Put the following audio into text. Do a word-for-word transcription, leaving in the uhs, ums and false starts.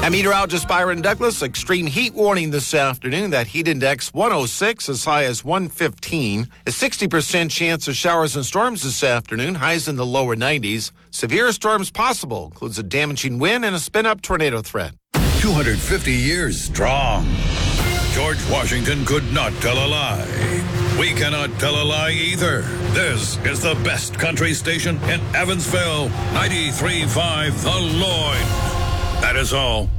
I'm meteorologist Byron Douglas. Extreme heat warning this afternoon. That heat index one oh six, as high as one fifteen. A sixty percent chance of showers and storms this afternoon. Highs in the lower nineties. Severe storms possible. Includes a damaging wind and a spin-up tornado threat. two hundred fifty years strong. George Washington could not tell a lie. We cannot tell a lie either. This is the best country station in Evansville. ninety-three point five The Lloyd. That is all.